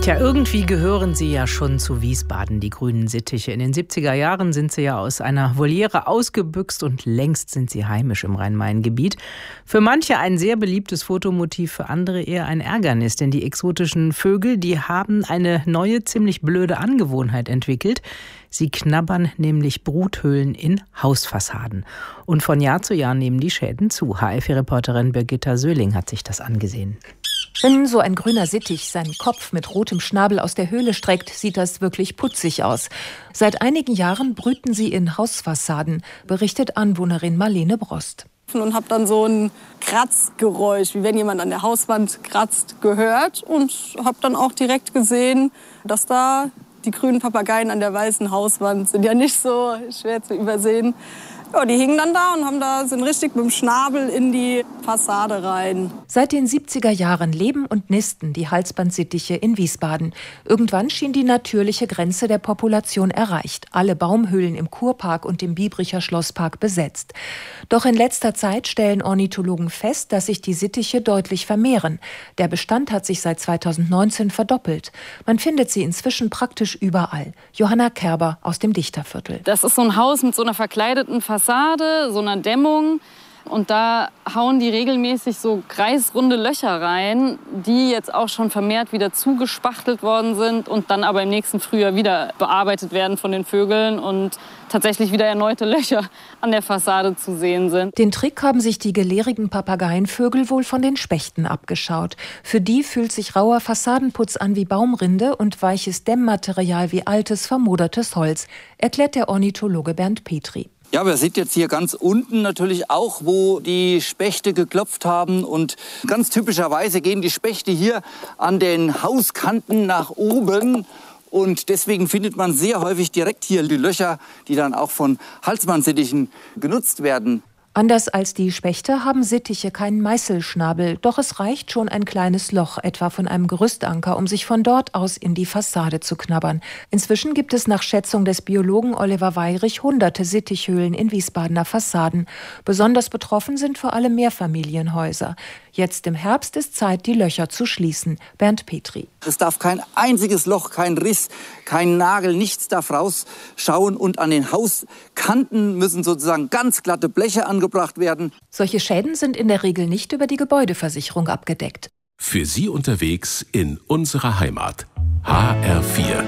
Tja, irgendwie gehören sie ja schon zu Wiesbaden, die grünen Sittiche. In den 70er Jahren sind sie ja aus einer Voliere ausgebüxt und längst sind sie heimisch im Rhein-Main-Gebiet. Für manche ein sehr beliebtes Fotomotiv, für andere eher ein Ärgernis, denn die exotischen Vögel, die haben eine neue, ziemlich blöde Angewohnheit entwickelt. Sie knabbern nämlich Bruthöhlen in Hausfassaden. Und von Jahr zu Jahr nehmen die Schäden zu. HFI-Reporterin Birgitta Söhling hat sich das angesehen. Wenn so ein grüner Sittich seinen Kopf mit rotem Schnabel aus der Höhle streckt, sieht das wirklich putzig aus. Seit einigen Jahren brüten sie in Hausfassaden, berichtet Anwohnerin Marlene Brost. Und habe dann so ein Kratzgeräusch, wie wenn jemand an der Hauswand kratzt, gehört. Und habe dann auch direkt gesehen, dass da die grünen Papageien an der weißen Hauswand sind ja nicht so schwer zu übersehen. Ja, die hingen dann da und sind richtig mit dem Schnabel in die Fassade rein. Seit den 70er Jahren leben und nisten die Halsbandsittiche in Wiesbaden. Irgendwann schien die natürliche Grenze der Population erreicht. Alle Baumhöhlen im Kurpark und im Biebricher Schlosspark besetzt. Doch in letzter Zeit stellen Ornithologen fest, dass sich die Sittiche deutlich vermehren. Der Bestand hat sich seit 2019 verdoppelt. Man findet sie inzwischen praktisch überall. Johanna Kerber aus dem Dichterviertel. Das ist so ein Haus mit so einer verkleideten Fassade, so einer Dämmung. Und da hauen die regelmäßig so kreisrunde Löcher rein, die jetzt auch schon vermehrt wieder zugespachtelt worden sind und dann aber im nächsten Frühjahr wieder bearbeitet werden von den Vögeln und tatsächlich wieder erneute Löcher an der Fassade zu sehen sind. Den Trick haben sich die gelehrigen Papageienvögel wohl von den Spechten abgeschaut. Für die fühlt sich rauer Fassadenputz an wie Baumrinde und weiches Dämmmaterial wie altes, vermodertes Holz, erklärt der Ornithologe Bernd Petri. Ja, wir sind jetzt hier ganz unten natürlich auch, wo die Spechte geklopft haben. Und ganz typischerweise gehen die Spechte hier an den Hauskanten nach oben. Und deswegen findet man sehr häufig direkt hier die Löcher, die dann auch von Halsbandsittichen genutzt werden. Anders als die Spechte haben Sittiche keinen Meißelschnabel, doch es reicht schon ein kleines Loch, etwa von einem Gerüstanker, um sich von dort aus in die Fassade zu knabbern. Inzwischen gibt es nach Schätzung des Biologen Oliver Weyrich hunderte Sittichhöhlen in Wiesbadener Fassaden. Besonders betroffen sind vor allem Mehrfamilienhäuser. Jetzt im Herbst ist Zeit, die Löcher zu schließen. Bernd Petri. Es darf kein einziges Loch, kein Riss, kein Nagel, nichts darf rausschauen. Und an den Hauskanten müssen sozusagen ganz glatte Bleche angebracht werden. Solche Schäden sind in der Regel nicht über die Gebäudeversicherung abgedeckt. Für Sie unterwegs in unserer Heimat. HR4